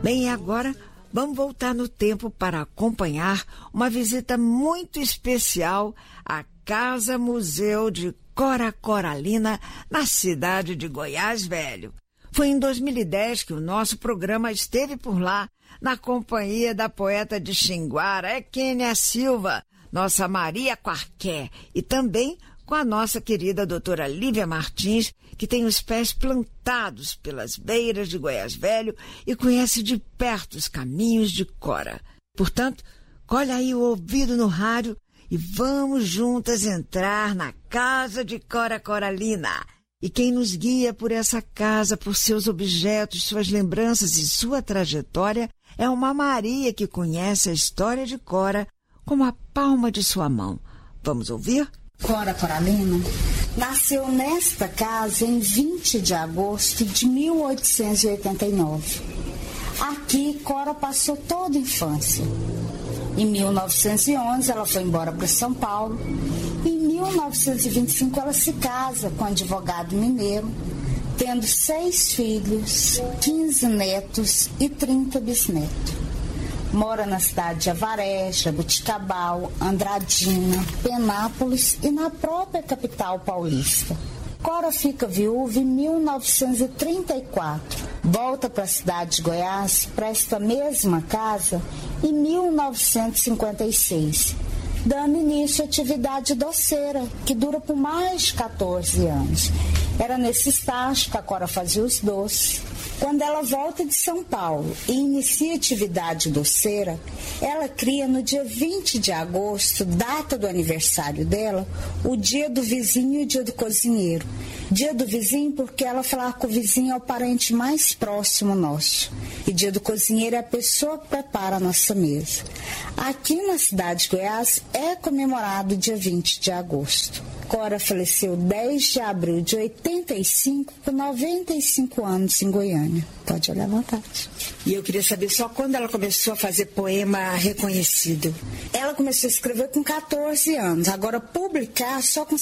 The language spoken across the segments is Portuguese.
Bem, e agora vamos voltar no tempo para acompanhar uma visita muito especial à Casa Museu de Cora Coralina, na cidade de Goiás Velho. Foi em 2010 que o nosso programa esteve por lá, na companhia da poeta de Xinguara, Kênia Silva, nossa Maria Quarqué, e também com a nossa querida doutora Lívia Martins, que tem os pés plantados pelas beiras de Goiás Velho e conhece de perto os caminhos de Cora. Portanto, colhe aí o ouvido no rádio e vamos juntas entrar na Casa de Cora Coralina. E quem nos guia por essa casa, por seus objetos, suas lembranças e sua trajetória, é uma Maria que conhece a história de Cora como a palma de sua mão. Vamos ouvir? Cora Coralina nasceu nesta casa em 20 de agosto de 1889. Aqui, Cora passou toda a infância. Em 1911, ela foi embora para São Paulo. Em 1925, ela se casa com um advogado mineiro, tendo 6 filhos, 15 netos e 30 bisnetos. Mora na cidade de Avaré, Jabuticabal, Andradina, Penápolis e na própria capital paulista. Cora fica viúva em 1934. Volta para a cidade de Goiás, para esta mesma casa, em 1956, dando início à atividade doceira, que dura por mais de 14 anos. Era nesse estágio que a Cora fazia os doces. Quando ela volta de São Paulo e inicia a atividade doceira, ela cria no dia 20 de agosto, data do aniversário dela, o dia do vizinho e o dia do cozinheiro. Dia do vizinho porque ela falava que o vizinho é o parente mais próximo nosso. E dia do cozinheiro é a pessoa que prepara a nossa mesa. Aqui na cidade de Goiás é comemorado o dia 20 de agosto. Cora faleceu 10 de abril de 85, com 95 anos em Goiânia. Pode olhar à vontade. E eu queria saber só quando ela começou a fazer poema reconhecido. Ela começou a escrever com 14 anos. Agora, publicar só com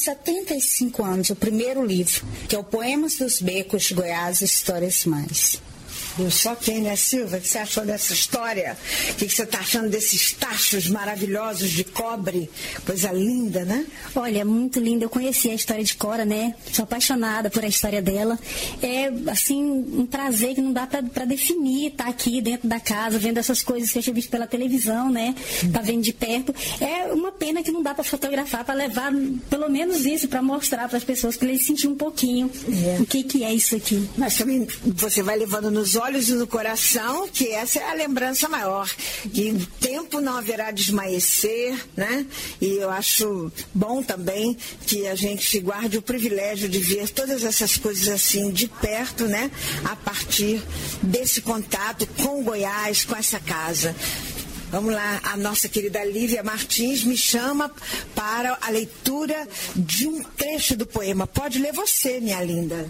75 anos, o primeiro livro, que é o Poemas dos Becos de Goiás e Histórias Mais. Eu só Kênia Silva, o que você achou dessa história? O que você está achando desses tachos maravilhosos de cobre? Coisa linda, né? Olha, muito linda. Eu conheci a história de Cora, né? Sou apaixonada por a história dela. É, assim, um prazer que não dá para definir, estar aqui dentro da casa, vendo essas coisas que eu tinha visto pela televisão, né? Tá vendo de perto. É uma pena que não dá para fotografar, para levar pelo menos isso, para mostrar para as pessoas, para eles sentirem um pouquinho o que é isso aqui. Mas também você vai levando nos olhos e no coração, que essa é a lembrança maior, que o tempo não haverá de esmaecer, né? E eu acho bom também que a gente guarde o privilégio de ver todas essas coisas assim de perto, né? A partir desse contato com Goiás, com essa casa. Vamos lá, a nossa querida Lívia Martins me chama para a leitura de um trecho do poema. Pode ler você, minha linda.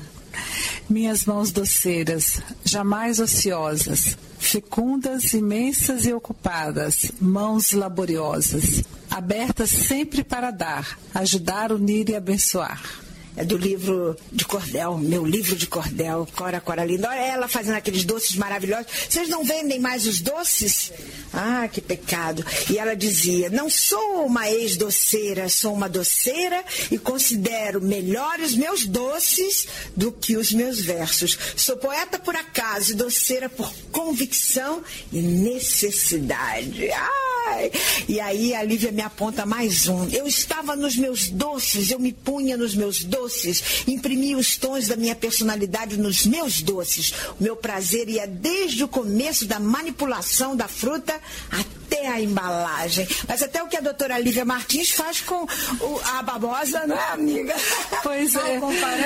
Minhas mãos doceiras, jamais ociosas, fecundas, imensas e ocupadas, mãos laboriosas, abertas sempre para dar, ajudar, unir e abençoar. É do livro de cordel, meu livro de cordel, Cora Coralina. Olha ela fazendo aqueles doces maravilhosos. Vocês não vendem mais os doces? Ah, que pecado. E ela dizia, não sou uma ex-doceira, sou uma doceira e considero melhores meus doces do que os meus versos. Sou poeta por acaso e doceira por convicção e necessidade. Ai! E aí a Lívia me aponta mais um. Eu estava nos meus doces, eu me punha nos meus doces, imprimia os tons da minha personalidade nos meus doces. O meu prazer ia desde o começo da manipulação da fruta até a embalagem. Mas até o que a doutora Lívia Martins faz com a babosa, não é, amiga? Pois é.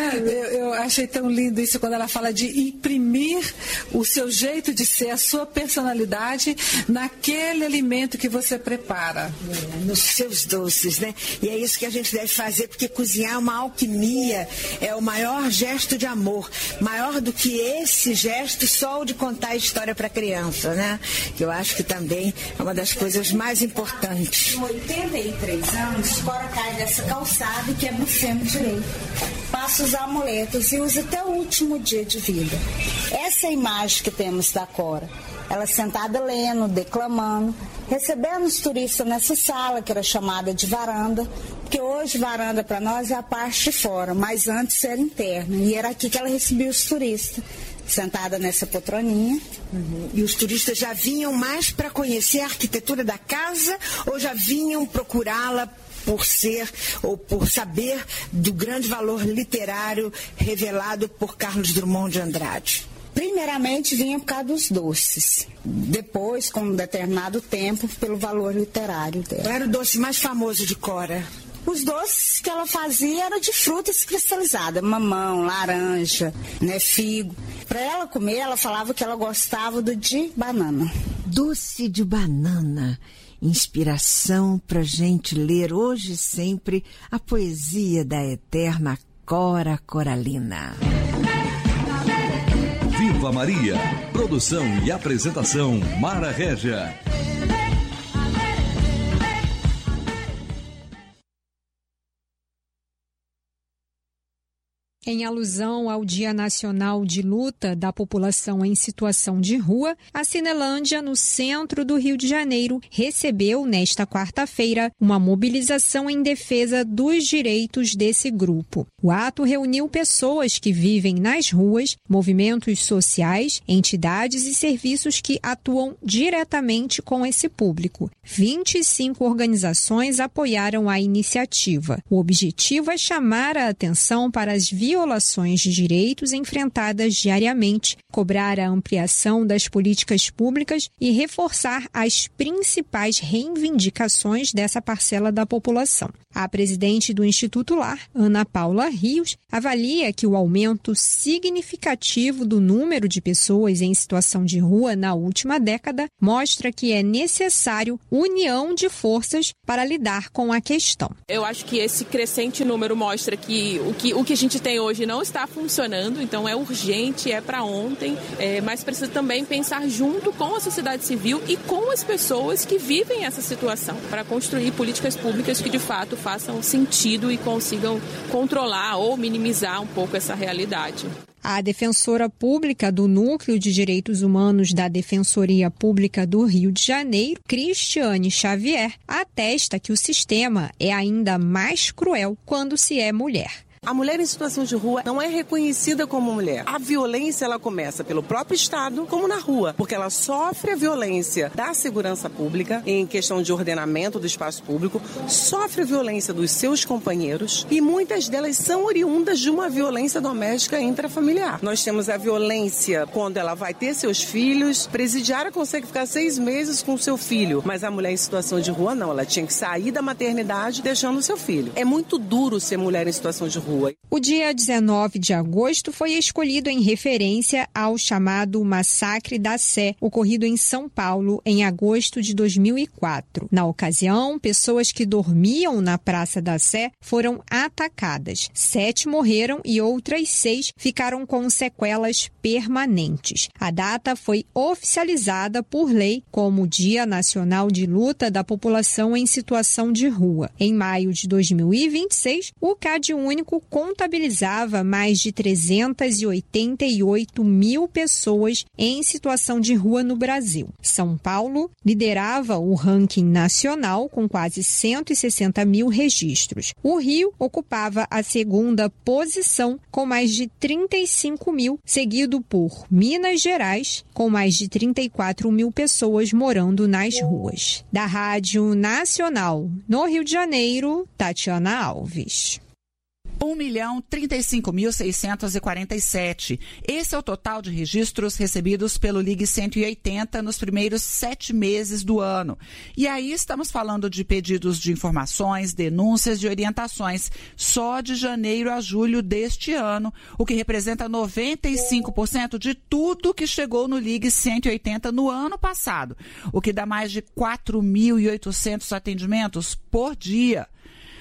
Eu achei tão lindo isso quando ela fala de imprimir o seu jeito de ser, a sua personalidade naquele alimento que você prepara. Nos seus doces, né? E é isso que a gente deve fazer, porque cozinhar é uma alquimia, é o maior gesto de amor. Maior do que esse gesto só o de contar a história para criança, né? Que eu acho que também é uma das coisas mais importantes. Com 83 anos, Cora cai dessa calçada e quebra o fêmur direito. Passa faça os amuletos e use até o último dia de vida. Essa é a imagem que temos da Cora. Ela sentada lendo, declamando, recebendo os turistas nessa sala, que era chamada de varanda, porque hoje varanda para nós é a parte de fora, mas antes era interna, e era aqui que ela recebia os turistas, sentada nessa poltroninha. E os turistas já vinham mais para conhecer a arquitetura da casa ou já vinham procurá-la por ser ou por saber do grande valor literário revelado por Carlos Drummond de Andrade? Primeiramente vinha por causa dos doces, depois, com um determinado tempo, pelo valor literário dela. Qual era o doce mais famoso de Cora? Os doces que ela fazia eram de frutas cristalizadas, mamão, laranja, figo. Para ela comer, ela falava que ela gostava de banana. Doce de banana, inspiração para gente ler hoje e sempre a poesia da eterna Cora Coralina. Viva Maria! Produção e apresentação Mara Régia. Em alusão ao Dia Nacional de Luta da População em Situação de Rua, a Cinelândia, no centro do Rio de Janeiro, recebeu, nesta quarta-feira, uma mobilização em defesa dos direitos desse grupo. O ato reuniu pessoas que vivem nas ruas, movimentos sociais, entidades e serviços que atuam diretamente com esse público. 25 organizações apoiaram a iniciativa. O objetivo é chamar a atenção para as violações de direitos enfrentadas diariamente, cobrar a ampliação das políticas públicas e reforçar as principais reivindicações dessa parcela da população. A presidente do Instituto Lar, Ana Paula Rios, avalia que o aumento significativo do número de pessoas em situação de rua na última década mostra que é necessário união de forças para lidar com a questão. Eu acho que esse crescente número mostra que o que a gente tem hoje não está funcionando, então é urgente, é para ontem, mas precisa também pensar junto com a sociedade civil e com as pessoas que vivem essa situação, para construir políticas públicas que de fato façam sentido e consigam controlar ou minimizar um pouco essa realidade. A defensora pública do Núcleo de Direitos Humanos da Defensoria Pública do Rio de Janeiro, Cristiane Xavier, atesta que o sistema é ainda mais cruel quando se é mulher. A mulher em situação de rua não é reconhecida como mulher. A violência ela começa pelo próprio Estado, como na rua, porque ela sofre a violência da segurança pública em questão de ordenamento do espaço público, sofre a violência dos seus companheiros e muitas delas são oriundas de uma violência doméstica intrafamiliar. Nós temos a violência quando ela vai ter seus filhos, presidiária consegue ficar 6 meses com seu filho, mas a mulher em situação de rua não, ela tinha que sair da maternidade deixando o seu filho. É muito duro ser mulher em situação de rua. O dia 19 de agosto foi escolhido em referência ao chamado Massacre da Sé, ocorrido em São Paulo em agosto de 2004. Na ocasião, pessoas que dormiam na Praça da Sé foram atacadas. 7 morreram e outras 6 ficaram com sequelas permanentes. A data foi oficializada por lei como Dia Nacional de Luta da População em Situação de Rua. Em maio de 2026, o CAD Único contabilizava mais de 388 mil pessoas em situação de rua no Brasil. São Paulo liderava o ranking nacional com quase 160 mil registros. O Rio ocupava a segunda posição com mais de 35 mil, seguido por Minas Gerais, com mais de 34 mil pessoas morando nas ruas. Da Rádio Nacional, no Rio de Janeiro, Tatiana Alves. 1.035.647. Esse é o total de registros recebidos pelo Ligue 180 nos primeiros 7 meses do ano. E aí estamos falando de pedidos de informações, denúncias e orientações só de janeiro a julho deste ano, o que representa 95% de tudo que chegou no Ligue 180 no ano passado, o que dá mais de 4.800 atendimentos por dia.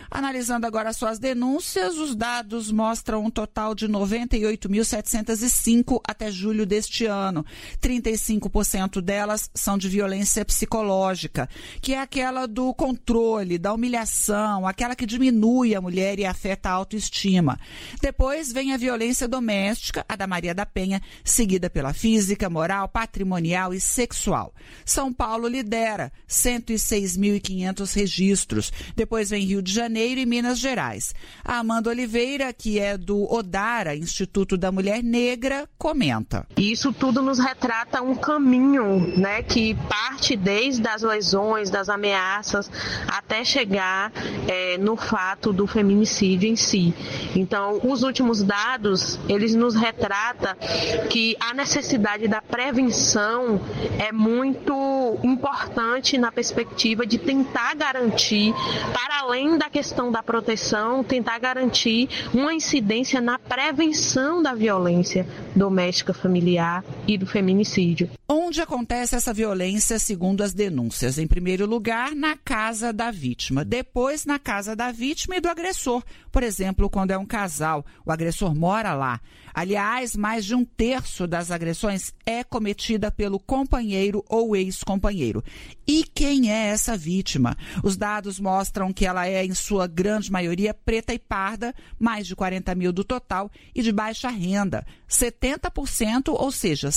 Analisando agora suas denúncias, os dados mostram um total de 98.705 até julho deste ano. 35% delas são de violência psicológica, que é aquela do controle, da humilhação, aquela que diminui a mulher e afeta a autoestima. Depois vem a violência doméstica, a da Maria da Penha, seguida pela física, moral, patrimonial e sexual. São Paulo lidera, 106.500 registros. Depois vem Rio de Janeiro e Minas Gerais. A Amanda Oliveira, que é do ODARA, Instituto da Mulher Negra, comenta. Isso tudo nos retrata um caminho, né, que parte desde as lesões, das ameaças, até chegar no fato do feminicídio em si. Então, os últimos dados, eles nos retratam que a necessidade da prevenção é muito importante na perspectiva de tentar garantir, para além da questão da proteção, tentar garantir uma incidência na prevenção da violência doméstica, familiar e do feminicídio. Onde acontece essa violência, segundo as denúncias? Em primeiro lugar, na casa da vítima. Depois, na casa da vítima e do agressor. Por exemplo, quando é um casal, o agressor mora lá. Aliás, mais de 1/3 das agressões é cometida pelo companheiro ou ex-companheiro. E quem é essa vítima? Os dados mostram que ela é, em sua grande maioria, preta e parda, mais de 40 mil do total, e de baixa renda. 70%, ou seja,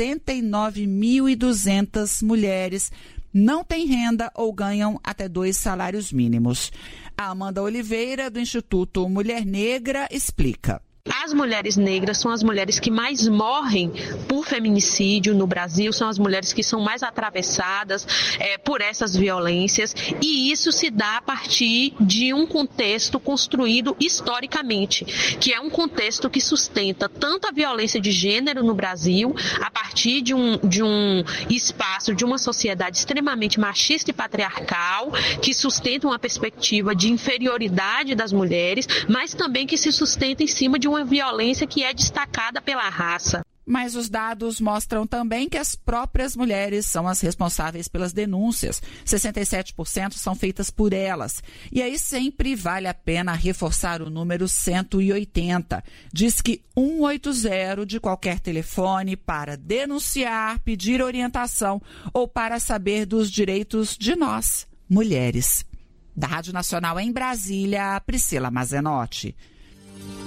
69.200 mulheres não têm renda ou ganham até 2 salários mínimos. A Amanda Oliveira, do Instituto Mulher Negra, explica. As mulheres negras são as mulheres que mais morrem por feminicídio no Brasil, são as mulheres que são mais atravessadas por essas violências, e isso se dá a partir de um contexto construído historicamente, que é um contexto que sustenta tanto a violência de gênero no Brasil, a partir de um espaço, de uma sociedade extremamente machista e patriarcal, que sustenta uma perspectiva de inferioridade das mulheres, mas também que se sustenta em cima de uma violência que é destacada pela raça. Mas os dados mostram também que as próprias mulheres são as responsáveis pelas denúncias. 67% são feitas por elas. E aí sempre vale a pena reforçar o número 180. Diz que 180 de qualquer telefone para denunciar, pedir orientação ou para saber dos direitos de nós, mulheres. Da Rádio Nacional em Brasília, Priscila Mazenotti.